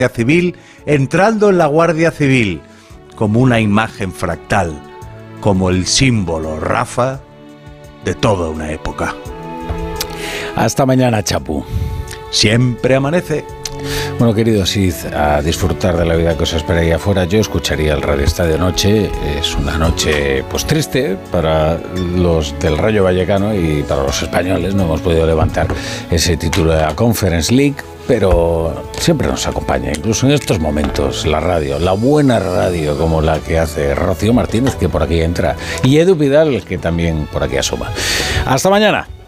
Civil entrando en la Guardia Civil, como una imagen fractal, como el símbolo, Rafa, de toda una época. Hasta mañana, Chapu. Siempre amanece. Bueno, queridos, id a disfrutar de la vida que os espera ahí afuera. Yo escucharía el Radio Estadio Noche. Es una noche pues triste para los del Rayo Vallecano y para los españoles. No hemos podido levantar ese título de la Conference League, pero siempre nos acompaña, incluso en estos momentos, la radio, la buena radio como la que hace Rocío Martínez, que por aquí entra, y Edu Vidal, que también por aquí asoma. Hasta mañana.